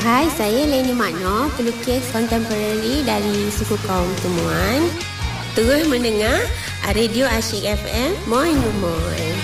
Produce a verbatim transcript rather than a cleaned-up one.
Hai, saya Leni Makno, pelukis kontemporari dari suku kaum Temuan. Terus mendengar Radio Asyik F M. Moi Moi.